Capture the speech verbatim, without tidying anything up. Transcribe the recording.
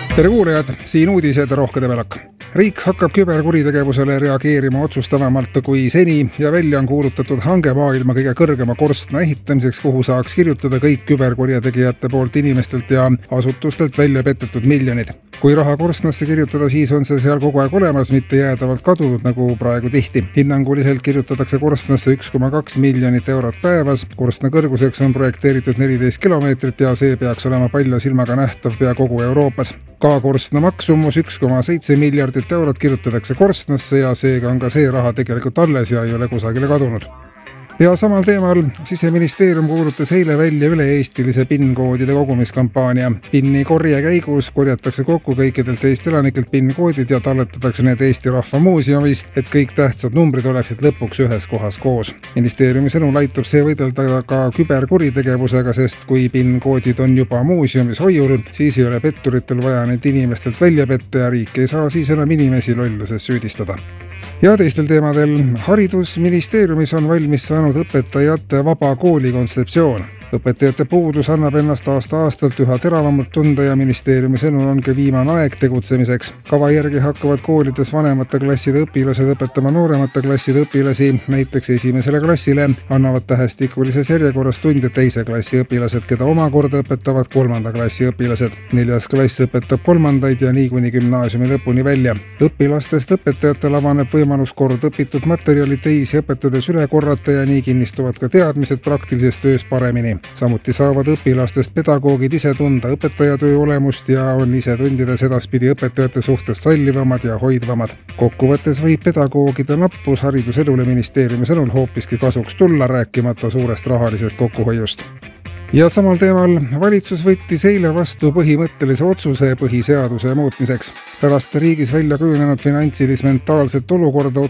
Tere kuulajad, siin uudised Rohkede Velak. Riik hakkab küberkuritegevusele reageerima otsustavamalt kui seni ja välja on kuulutatud hange maailma kõige kõrgema korstna ehitamiseks, kuhu saaks kirjutada kõik küberkurjategijate poolt inimestelt ja asutustelt välja petetud miljonid. Kui raha korstnasse kirjutada, siis on see seal kogu aeg olemas, mitte jäädavalt kadunud nagu praegu tihti. Hinnanguliselt kirjutatakse korstnasse üks koma kaks miljonit eurot päevas. Korstna kõrguseks on projekteeritud neliteist kilomeetrit ja see peaks olema palju silmaga nähtav pea kogu Euroopas. Ka korstna maksumus üks koma seitse miljardit eurot kirjutatakse korstnasse ja seega on ka see raha tegelikult alles ja ei ole kusagile kadunud. Ja samal teemal Siseministeerium kuulutas eile välja üle-eestilise PIN-koodide kogumiskampaania. PIN-i korje käigus korjatakse kokku kõikidelt Eesti elanikelt PIN-koodid ja talletatakse need Eesti Rahva Muuseumis, et kõik tähtsad numbrid oleksid lõpuks ühes kohas koos. Ministeeriumi sõnul aitab see võidelda ka küberkuritegevusega, sest kui PIN-koodid on juba muuseumis hoiul, siis ei ole petturitel vaja neid inimestelt välja petta ja riik ei saa siis enam inimesi lolluses süüdistada. Ja teistel teemadel Haridusministeeriumis on valmis saanud õpetajate vaba kooli kontseptsioon. Õpetajate puudus annab ennast aasta-aastalt üha teravamalt tunda ja ministeeriumi sõnul ongi viimane aeg tegutsemiseks. Kava järgi hakkavad koolides vanemate klasside õpilased õpetama nooremate klasside õpilasi, näiteks esimesele klassile annavad tähestikulises järjekorras tunde teise klassi õpilased, keda omakorda õpetavad kolmanda klassi õpilased. Neljas klass õpetab kolmandaid ja nii kuni gümnaasiumi lõpuni välja. Õpilastest õpetajatel avaneb võimalus kord õpitud materjali teisi õpetades üle korrata ja nii kinnistuvad ka teadmised praktilises töös paremini. Samuti saavad õpilastest pedagoogid ise tunda õpetajatöö olemust ja on ise tundides edaspidi õpetajate suhtes sallivamad ja hoidvamad. Kokkuvõttes võib pedagoogide nappus haridusedule ministeeriumi sõnul hoopiski kasuks tulla, rääkimata suurest rahalisest kokkuhoiust. Ja samal teemal valitsus võttis eile vastu põhimõttelise otsuse põhiseaduse muutmiseks. Pärast riigis välja kujunenud finantsilist mentaalset olukorda